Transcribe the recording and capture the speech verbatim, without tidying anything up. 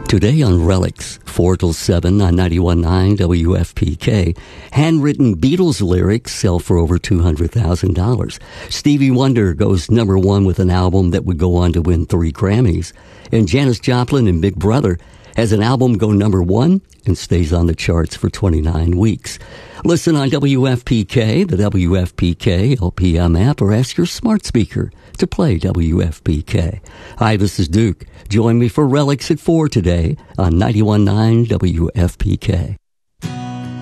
Today on Relics, four till seven on ninety-one point nine W F P K, handwritten Beatles lyrics sell for over two hundred thousand dollars. Stevie Wonder goes number one with an album that would go on to win three Grammys. And Janis Joplin and Big Brother has an album go number one and stays on the charts for twenty-nine weeks. Listen on W F P K, the W F P K L P M app, or ask your smart speaker to play W F P K. Hi, this is Duke. Join me for Relics at four today on ninety-one point nine W F P K.